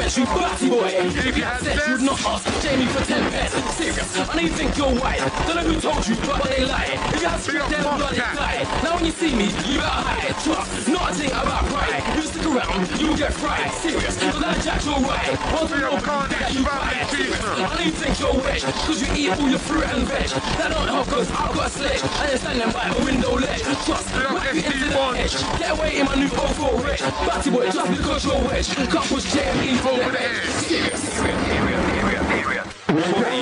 French, you batty boy. If you had sex, you would not ask Jamie for 10 pence. Serious, I know you think you're white. Don't know who told you, but they lie. If you have script, then blood is die. Now when you see me, you better hide. Trust, not a thing about pride. You stick around, you will get fried. Serious, but that jack's your right. Once we know that you fight. Serious, I know you think you're rich, cause you eat all your fruit and veg. That don't help cause I've got a sledge. I ain't standing by a window ledge. Trust, whack you into the edge. Get away in my new 04 rich. Batty boy, just because you're wedge. Can't push JME from the bench. Serious, area.